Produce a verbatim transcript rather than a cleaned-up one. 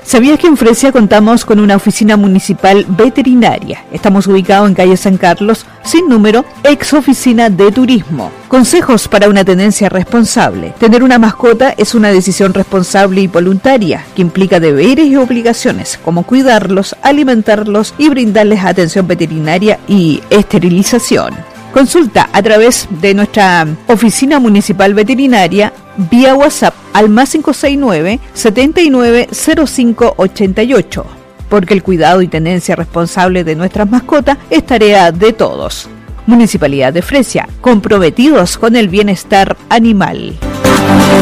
¿Sabías que en Fresia contamos con una oficina municipal veterinaria? Estamos ubicados en calle San Carlos, sin número, ex oficina de turismo. Consejos para una tenencia responsable. Tener una mascota es una decisión responsable y voluntaria, que implica deberes y obligaciones, como cuidarlos, alimentarlos y brindarles atención veterinaria y esterilización. Consulta a través de nuestra oficina municipal veterinaria vía WhatsApp al más cinco seis nueve, siete nueve cero cinco ocho ocho, porque el cuidado y tenencia responsable de nuestras mascotas es tarea de todos. Municipalidad de Fresia, comprometidos con el bienestar animal.